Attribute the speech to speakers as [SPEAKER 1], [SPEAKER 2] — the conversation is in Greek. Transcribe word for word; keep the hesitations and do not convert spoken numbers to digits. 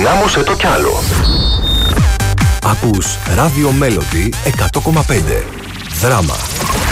[SPEAKER 1] Ενδυνάμωσε το κι άλλο.
[SPEAKER 2] Ακούς Radio Melody εκατό κόμμα πέντε. Δράμα.